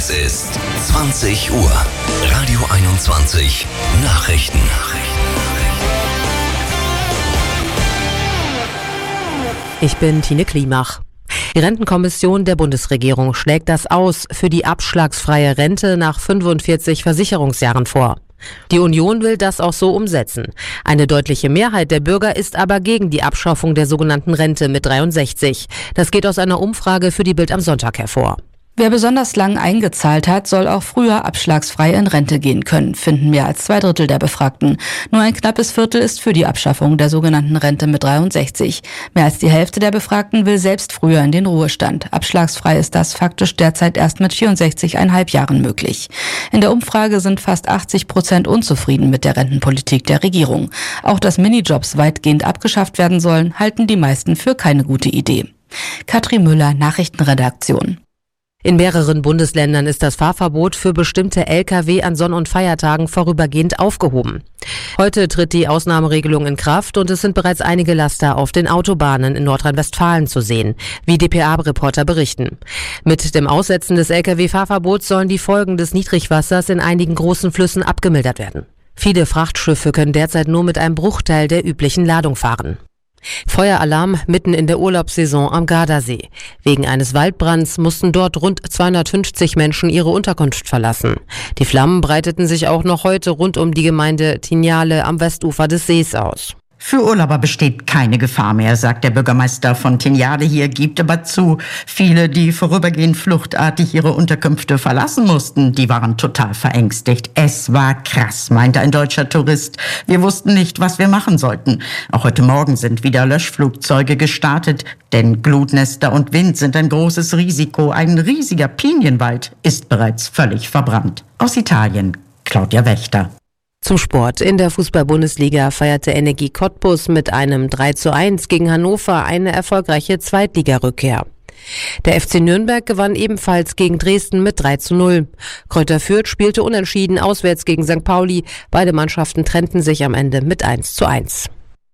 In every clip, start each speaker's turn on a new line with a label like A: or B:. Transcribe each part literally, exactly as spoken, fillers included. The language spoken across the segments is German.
A: Es ist zwanzig Uhr. Radio einundzwanzig Nachrichten.
B: Ich bin Tine Klimach. Die Rentenkommission der Bundesregierung schlägt das Aus für die abschlagsfreie Rente nach fünfundvierzig Versicherungsjahren vor. Die Union will das auch so umsetzen. Eine deutliche Mehrheit der Bürger ist aber gegen die Abschaffung der sogenannten Rente mit dreiundsechzig. Das geht aus einer Umfrage für die Bild am Sonntag hervor.
C: Wer besonders lang eingezahlt hat, soll auch früher abschlagsfrei in Rente gehen können, finden mehr als zwei Drittel der Befragten. Nur ein knappes Viertel ist für die Abschaffung der sogenannten Rente mit dreiundsechzig. Mehr als die Hälfte der Befragten will selbst früher in den Ruhestand. Abschlagsfrei ist das faktisch derzeit erst mit vierundsechzig Komma fünf Jahren möglich. In der Umfrage sind fast achtzig Prozent unzufrieden mit der Rentenpolitik der Regierung. Auch dass Minijobs weitgehend abgeschafft werden sollen, halten die meisten für keine gute Idee. Katrin Müller, Nachrichtenredaktion.
B: In mehreren Bundesländern ist das Fahrverbot für bestimmte L K W an Sonn- und Feiertagen vorübergehend aufgehoben. Heute tritt die Ausnahmeregelung in Kraft und es sind bereits einige Laster auf den Autobahnen in Nordrhein-Westfalen zu sehen, wie D P A-Reporter berichten. Mit dem Aussetzen des L K W-Fahrverbots sollen die Folgen des Niedrigwassers in einigen großen Flüssen abgemildert werden. Viele Frachtschiffe können derzeit nur mit einem Bruchteil der üblichen Ladung fahren. Feueralarm mitten in der Urlaubssaison am Gardasee. Wegen eines Waldbrands mussten dort rund zweihundertfünfzig Menschen ihre Unterkunft verlassen. Die Flammen breiteten sich auch noch heute rund um die Gemeinde Tinjale am Westufer des Sees aus.
D: Für Urlauber besteht keine Gefahr mehr, sagt der Bürgermeister von Tinjale hier, gibt aber zu. Viele, die vorübergehend fluchtartig ihre Unterkünfte verlassen mussten, die waren total verängstigt. Es war krass, meinte ein deutscher Tourist. Wir wussten nicht, was wir machen sollten. Auch heute Morgen sind wieder Löschflugzeuge gestartet, denn Glutnester und Wind sind ein großes Risiko. Ein riesiger Pinienwald ist bereits völlig verbrannt. Aus Italien, Claudia Wächter.
B: Zum Sport. In der Fußball-Bundesliga feierte Energie Cottbus mit einem drei zu eins gegen Hannover eine erfolgreiche Zweitligarückkehr. Der F C Nürnberg gewann ebenfalls gegen Dresden mit drei zu null. Kräuter Fürth spielte unentschieden auswärts gegen Sankt Pauli. Beide Mannschaften trennten sich am Ende mit eins zu eins.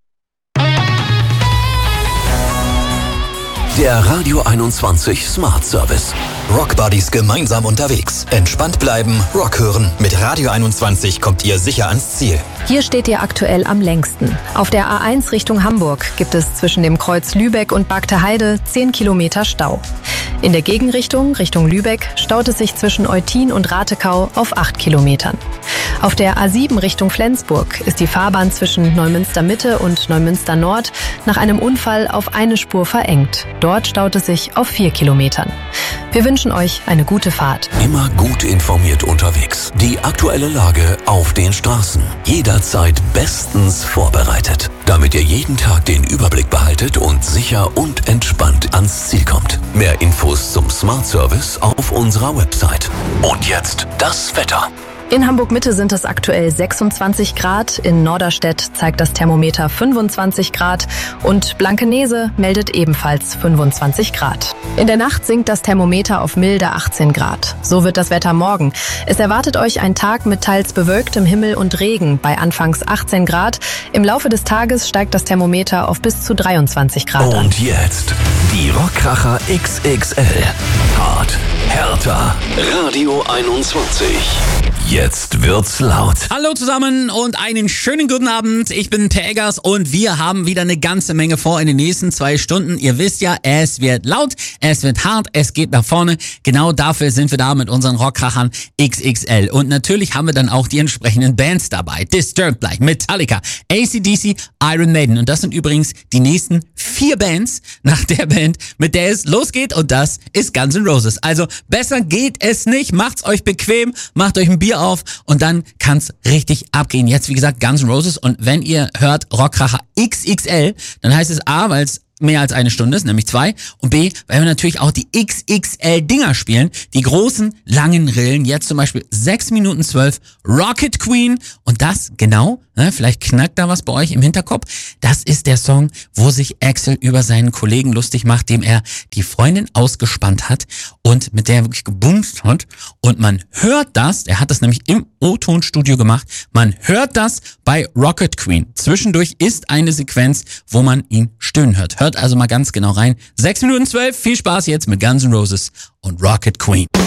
A: Der Radio einundzwanzig Smart Service. Rock Buddies gemeinsam unterwegs. Entspannt bleiben, Rock hören. Mit Radio einundzwanzig kommt ihr sicher ans Ziel.
E: Hier steht ihr aktuell am längsten. Auf der A eins Richtung Hamburg gibt es zwischen dem Kreuz Lübeck und Bagter Heide zehn Kilometer Stau. In der Gegenrichtung, Richtung Lübeck, staut es sich zwischen Eutin und Ratekau auf acht Kilometern. Auf der A sieben Richtung Flensburg ist die Fahrbahn zwischen Neumünster Mitte und Neumünster Nord nach einem Unfall auf eine Spur verengt. Dort staut es sich auf vier Kilometern. Wir wünschen euch eine gute Fahrt.
A: Immer gut informiert unterwegs. Die aktuelle Lage auf den Straßen. Jederzeit bestens vorbereitet. Damit ihr jeden Tag den Überblick behaltet und sicher und entspannt ans Ziel kommt. Mehr Infos zum Smart Service auf unserer Website. Und jetzt das Wetter.
E: In Hamburg-Mitte sind es aktuell sechsundzwanzig Grad, in Norderstedt zeigt das Thermometer fünfundzwanzig Grad und Blankenese meldet ebenfalls fünfundzwanzig Grad. In der Nacht sinkt das Thermometer auf milde achtzehn Grad. So wird das Wetter morgen. Es erwartet euch ein Tag mit teils bewölktem Himmel und Regen bei anfangs achtzehn Grad. Im Laufe des Tages steigt das Thermometer auf bis zu dreiundzwanzig Grad an.
A: Und jetzt die Rockkracher X X L. Hart, härter, Radio einundzwanzig. Jetzt wird's laut.
F: Hallo zusammen und einen schönen guten Abend. Ich bin Per Eggers und wir haben wieder eine ganze Menge vor in den nächsten zwei Stunden. Ihr wisst ja, es wird laut, es wird hart, es geht nach vorne. Genau dafür sind wir da mit unseren Rockkrachern X X L. Und natürlich haben wir dann auch die entsprechenden Bands dabei. Disturbed gleich, Metallica, A C D C, Iron Maiden. Und das sind übrigens die nächsten vier Bands nach der Band, mit der es losgeht. Und das ist Guns N' Roses. Also besser geht es nicht. Macht's euch bequem, macht euch ein Bier auf und dann kann's richtig abgehen. Jetzt, wie gesagt, Guns N' Roses und wenn ihr hört Rockkracher X X L, dann heißt es A, weil es mehr als eine Stunde ist, nämlich zwei. Und B, weil wir natürlich auch die X X L-Dinger spielen. Die großen, langen Rillen. Jetzt zum Beispiel sechs Minuten zwölf Rocket Queen. Und das, genau, ne, vielleicht knackt da was bei euch im Hinterkopf. Das ist der Song, wo sich Axl über seinen Kollegen lustig macht, dem er die Freundin ausgespannt hat und mit der er wirklich gebumst hat. Und man hört das, er hat das nämlich im O-Ton-Studio gemacht, man hört das bei Rocket Queen. Zwischendurch ist eine Sequenz, wo man ihn stöhnen hört. Hört also mal ganz genau rein. sechs Minuten zwölf, viel Spaß jetzt mit Guns N' Roses und Rocket Queen.